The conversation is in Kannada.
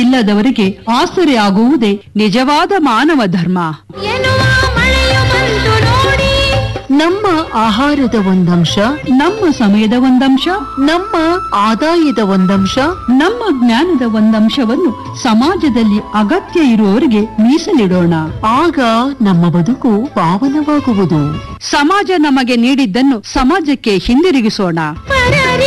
ಇಲ್ಲದವರಿಗೆ ಆಸರೆ ಆಗುವುದೇ ನಿಜವಾದ ಮಾನವ ಧರ್ಮ. ನಮ್ಮ ಆಹಾರದ ಒಂದಂಶ, ನಮ್ಮ ಸಮಯದ ಒಂದಂಶ, ನಮ್ಮ ಆದಾಯದ ಒಂದಂಶ, ನಮ್ಮ ಜ್ಞಾನದ ಒಂದಂಶವನ್ನು ಸಮಾಜದಲ್ಲಿ ಅಗತ್ಯ ಇರುವವರಿಗೆ ಮೀಸಲಿಡೋಣ. ಆಗ ನಮ್ಮ ಬದುಕು ಪಾವನವಾಗುವುದು. ಸಮಾಜ ನಮಗೆ ನೀಡಿದ್ದನ್ನು ಸಮಾಜಕ್ಕೆ ಹಿಂದಿರುಗಿಸೋಣ.